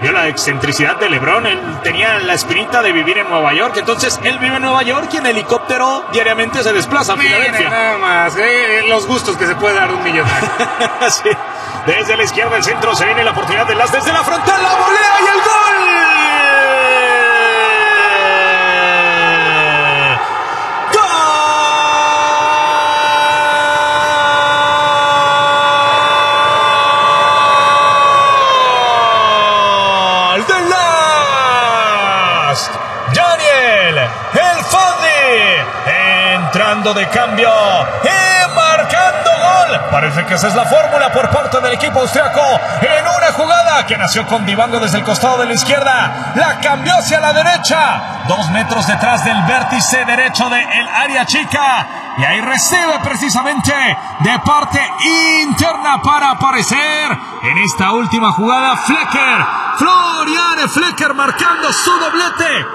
vio la excentricidad de LeBron. Él tenía la espinita de vivir en Nueva York, entonces él vive en Nueva York y en helicóptero diariamente se desplaza a Filadelfia. Nada más, los gustos que se puede dar un millonario. Sí. Desde la izquierda del centro se viene la oportunidad de Las desde la frontal, la volea y el gol. Entrando de cambio y marcando gol. Parece que esa es la fórmula por parte del equipo austriaco en una jugada que nació con Divango desde el costado de la izquierda. La cambió hacia la derecha, 2 metros detrás del vértice derecho del área chica. Y ahí recibe precisamente de parte interna para aparecer en esta última jugada Flecker. Florian Flecker marcando su doblete.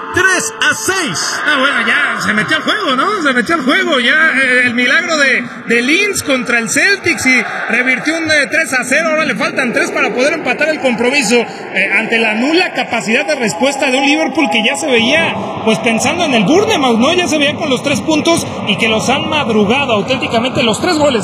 3-6. Bueno, ya se metió al juego, ¿no? Se metió al juego. Ya el milagro de Linz contra el Celtics y revirtió un 3-0. Ahora le faltan 3 para poder empatar el compromiso ante la nula capacidad de respuesta de un Liverpool que ya se veía pues pensando en el Bournemouth, ¿no? Ya se veía con los 3 puntos y que los han madrugado auténticamente los 3 goles,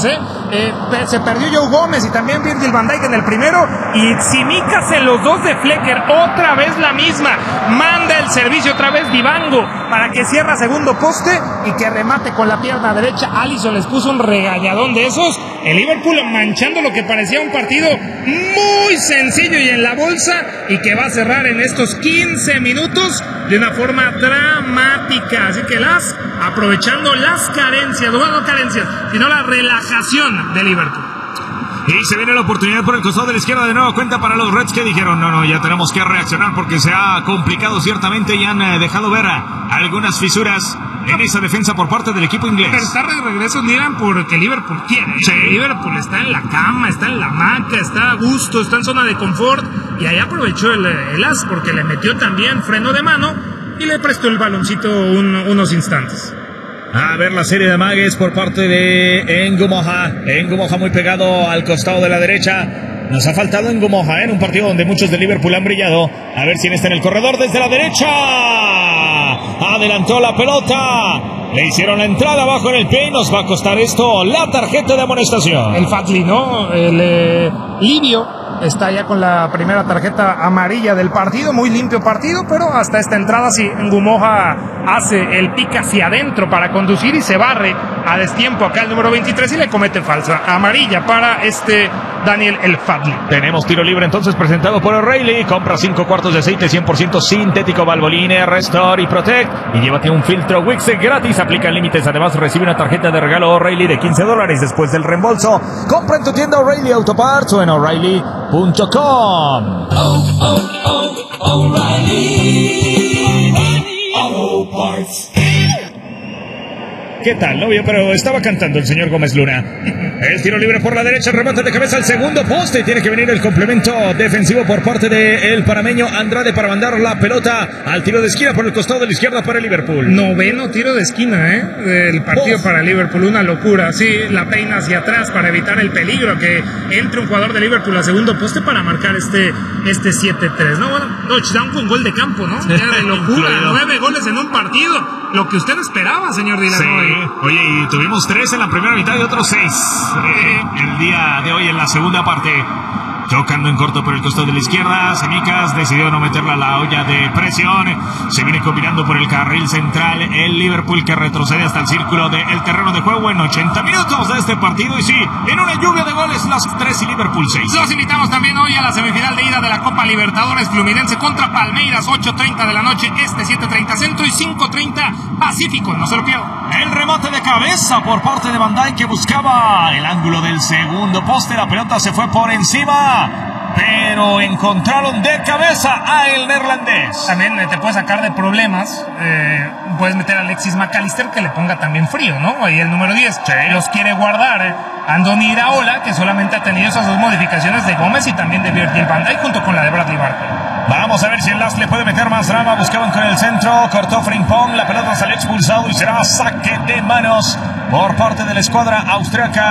se perdió Joe Gómez y también Virgil van Dijk en el primero y Tsimikas en los 2 de Flecker, otra vez la misma, manda el servicio otra vez Divango para que cierra segundo poste y que remate con la pierna derecha. Alisson les puso un regañadón de esos, el Liverpool manchando lo que parecía un partido muy sencillo y en la bolsa y que va a cerrar en estos 15 minutos de una forma dramática, así que aprovechando las carencias, no carencias, sino la relajación de Liverpool. Y se viene la oportunidad por el costado de la izquierda de nueva cuenta para los Reds que dijeron, no, ya tenemos que reaccionar porque se ha complicado ciertamente y han dejado ver algunas fisuras en esa defensa por parte del equipo inglés. Pero está de regreso Niran porque Liverpool quiere. Sí. Liverpool está en la cama, está en la hamaca, está a gusto, está en zona de confort y ahí aprovechó el as porque le metió también freno de mano y le prestó el baloncito unos instantes. A ver la serie de amagues por parte de Ngumoha. Ngumoha muy pegado al costado de la derecha. Nos ha faltado Ngumoha en un partido donde muchos de Liverpool han brillado. A ver quién está en el corredor desde la derecha. Adelantó la pelota. Le hicieron la entrada abajo en el pie y nos va a costar esto la tarjeta de amonestación. El Fadli, ¿no? El Livio está ya con la primera tarjeta amarilla del partido, muy limpio partido, pero hasta esta entrada sí, Ngumoha hace el pique hacia adentro para conducir y se barre a destiempo acá el número 23 y le comete falsa amarilla para Daniel El Fadli. Tenemos tiro libre entonces presentado por O'Reilly. Compra 5 cuartos de aceite 100% sintético Valvoline, Restore y Protect y llévate un filtro Wix gratis, aplica límites, además recibe una tarjeta de regalo O'Reilly de $15 después del reembolso. Compra en tu tienda O'Reilly Auto Parts o en O'Reilly.com. O'Reilly Auto Parts. ¿Qué tal, novio? Pero estaba cantando el señor Gómez Luna. El tiro libre por la derecha, el remate de cabeza al segundo poste. Tiene que venir el complemento defensivo por parte del panameño Andrade para mandar la pelota al tiro de esquina por el costado de la izquierda para el Liverpool. Noveno tiro de esquina, del partido para Liverpool. Una locura. Sí, la peina hacia atrás para evitar el peligro que entre un jugador de Liverpool a segundo poste para marcar este 7-3. No, bueno, touchdown con gol de campo, ¿no? Era de locura. 9 goles en un partido. Lo que usted esperaba, señor Dylan. Sí. Oye, y tuvimos 3 en la primera mitad y otros 6 el día de hoy en la segunda parte. Tocando en corto por el costado de la izquierda, Tsimikas decidió no meterla a la olla de presión. Se viene combinando por el carril central el Liverpool que retrocede hasta el círculo del terreno de juego en 80 minutos de este partido. Y sí, en una lluvia de goles, las 3 y Liverpool 6. Los invitamos también hoy a la semifinal de ida de la Copa Libertadores, Fluminense contra Palmeiras, 8:30 de la noche, 7:30 Centro y 5:30 Pacífico. No se lo pierdan. El remate de cabeza por parte de Van Dijk que buscaba el ángulo del segundo poste. La pelota se fue por encima, pero encontraron de cabeza a el neerlandés. También te puede sacar de problemas. Puedes meter a Alexis McAllister que le ponga también frío, ¿no? Ahí el número 10. Sí. Los quiere guardar. Andoni Iraola, que solamente ha tenido esas 2 modificaciones de Gómez y también de Virgil van Dijk junto con la de Bradley Barkley. Vamos a ver si el Las le puede meter más drama. Buscaban con el centro, cortó Frimpong, la pelota salió expulsado y será saque de manos por parte de la escuadra austriaca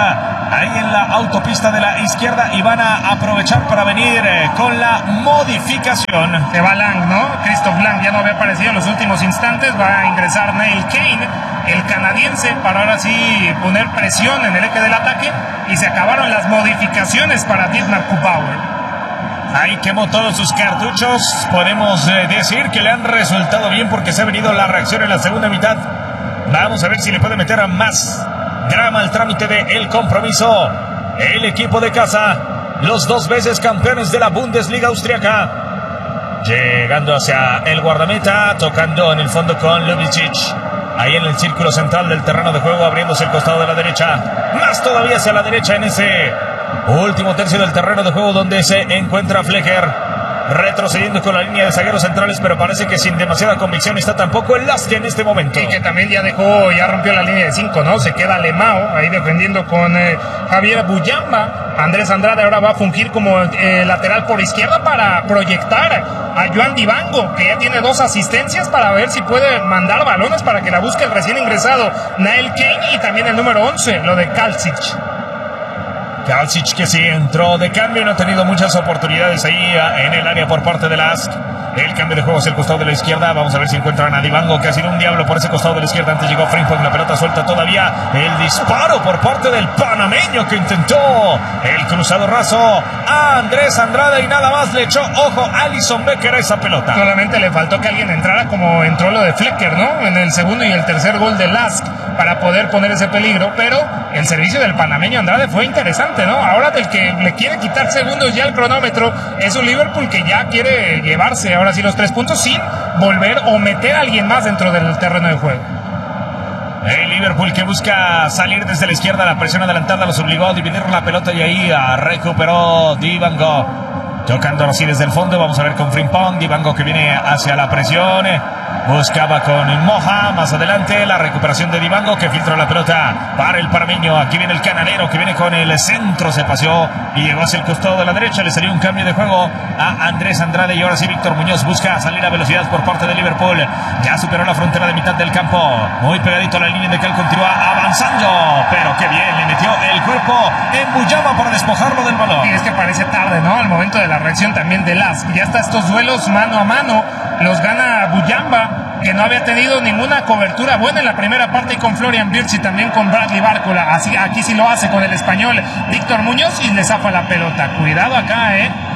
ahí en la autopista de la izquierda y van a aprovechar para venir con la modificación. Se va Lang, ¿no? Christophe Lang ya no había aparecido en los últimos instantes. Va a ingresar Neil Kane, el canadiense, para ahora sí poner presión en el eje del ataque. Y se acabaron las modificaciones para Dietmar Kubauer. Ahí quemó todos sus cartuchos. Podemos decir que le han resultado bien porque se ha venido la reacción en la segunda mitad. Vamos a ver si le puede meter a más grama al trámite del compromiso. El equipo de casa, los 2 veces campeones de la Bundesliga austriaca. Llegando hacia el guardameta, tocando en el fondo con Ljubicic. Ahí en el círculo central del terreno de juego, abriéndose el costado de la derecha. Más todavía hacia la derecha en ese último tercio del terreno de juego donde se encuentra Flecker. Retrocediendo con la línea de zagueros centrales, pero parece que sin demasiada convicción está tampoco el Lask en este momento. Y que también ya rompió la línea de 5, ¿no? Se queda Lemao ahí defendiendo con Javier Buyamba. Andrés Andrade ahora va a fungir como lateral por izquierda para proyectar a Joan Dibango, que ya tiene 2 asistencias, para ver si puede mandar balones para que la busque el recién ingresado Nael Kane, y también el número 11, lo de Kalsic. Kalsic, que sí entró de cambio, no ha tenido muchas oportunidades ahí en el área por parte de Lask. El cambio de juego hacia el costado de la izquierda. Vamos a ver si encuentran a Dibango, que ha sido un diablo por ese costado de la izquierda. Antes llegó Frimpong, la pelota suelta todavía. El disparo por parte del panameño que intentó el cruzado raso a Andrés Andrade y nada más le echó ojo a Alisson Becker a esa pelota. Solamente le faltó que alguien entrara como entró lo de Flecker, ¿no? En el segundo y el tercer gol de Lask para poder poner ese peligro, pero el servicio del panameño Andrade fue interesante, ¿no? Ahora del que le quiere quitar segundos ya el cronómetro es un Liverpool que ya quiere llevarse ahora sí los 3 puntos sin volver o meter a alguien más dentro del terreno de juego. El Liverpool que busca salir desde la izquierda, la presión adelantada los obligó a dividir la pelota y ahí recuperó Dibango. Tocando así desde el fondo, vamos a ver con Frimpong. Dibango que viene hacia la presión. Buscaba con Moja, más adelante la recuperación de Dibango que filtra la pelota para el panameño. Aquí viene el canalero que viene con el centro, se paseó y llegó hacia el costado de la derecha. Le salió un cambio de juego a Andrés Andrade y ahora sí Víctor Muñoz busca salir a velocidad por parte de Liverpool. Ya superó la frontera de mitad del campo, muy pegadito a la línea de cal, continúa avanzando, pero qué bien, le metió el cuerpo en Buyamba para despojarlo del balón. Y es que parece tarde, ¿no? Al momento de la reacción también de Lask. Ya hasta estos duelos mano a mano los gana Buyamba, que no había tenido ninguna cobertura buena en la primera parte, y con Florian Wirtz y también con Bradley Barcola. Así, aquí sí lo hace con el español Víctor Muñoz y le zafa la pelota. Cuidado acá,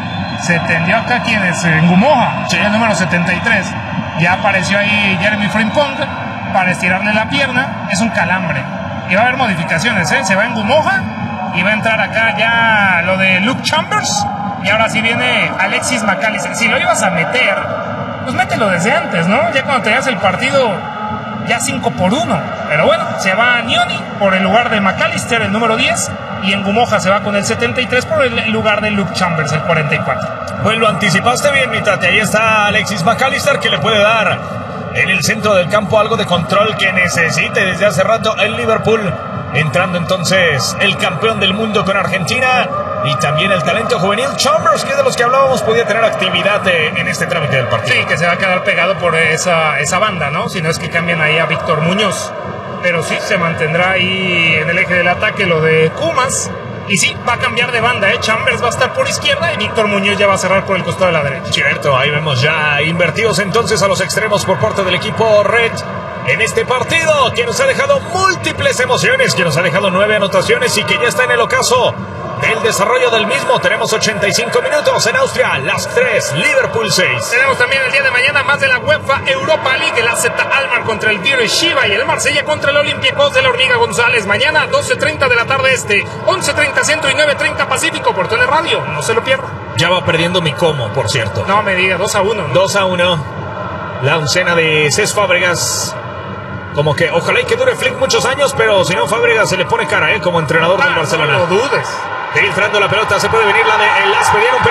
se tendió acá, ¿quién es? Ngumoha, sí, el número 73. Ya apareció ahí Jeremy Frimpong para estirarle la pierna. Es un calambre. Y va a haber modificaciones, se va Ngumoha y va a entrar acá ya lo de Luke Chambers. Y ahora sí viene Alexis McAllister. Si lo ibas a meter, pues mételo desde antes, ¿no? Ya cuando tenías el partido ya 5-1. Pero bueno, se va a Nioni por el lugar de McAllister, el número 10. Y en Ngumoha se va con el 73 por el lugar de Luke Chambers, el 44. Pues lo anticipaste bien, mi Tati. Ahí está Alexis McAllister, que le puede dar en el centro del campo algo de control que necesite desde hace rato el Liverpool. Entrando entonces el campeón del mundo con Argentina y también el talento juvenil Chambers, que de los que hablábamos podía tener actividad en este trámite del partido. Sí, que se va a quedar pegado por esa banda, ¿no? Si no es que cambian ahí a Víctor Muñoz. Pero sí, se mantendrá ahí en el eje del ataque lo de Kumas. Y sí, va a cambiar de banda, Chambers va a estar por izquierda y Víctor Muñoz ya va a cerrar por el costado de la derecha. Cierto, ahí vemos ya invertidos entonces a los extremos por parte del equipo Red en este partido que nos ha dejado múltiples emociones, que nos ha dejado 9 anotaciones y que ya está en el ocaso del desarrollo del mismo. Tenemos 85 minutos en Austria, Lask 3, Liverpool 6. Tenemos también el día de mañana más de la UEFA Europa League, el AZ Alkmaar contra el Beersheba y el Marsella contra el Olympiacos de la Hormiga González. Mañana 12:30 de la tarde 11:30 centro y 9:30 pacífico por Teleradio. No se lo pierda. Ya va perdiendo mi como, por cierto. No me diga, 2-1. ¿no? 2-1. La oncena de Cés Fábregas. Como que ojalá y que dure Flick muchos años, pero si no, Fábregas se le pone cara, como entrenador del Barcelona. No lo dudes. Filtrando la pelota, se puede venir la de el Lask. Pedían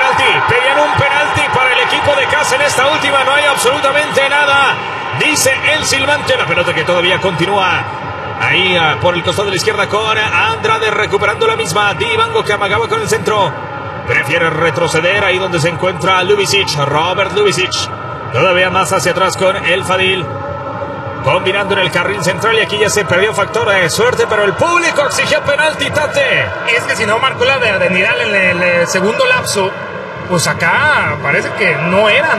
un penalti para el equipo de casa en esta última. No hay absolutamente nada, dice el silbante. La pelota que todavía continúa ahí por el costado de la izquierda con Andrade recuperando la misma. Dibango que amagaba con el centro, prefiere retroceder ahí donde se encuentra Ljubicic, Robert Ljubicic. Todavía más hacia atrás con el Fadil. combinando en el carril central y aquí ya se perdió factor de suerte, pero el público exigía penalti, Tate. Es que si no marcó la de Nidal en el segundo lapso, pues acá parece que no era.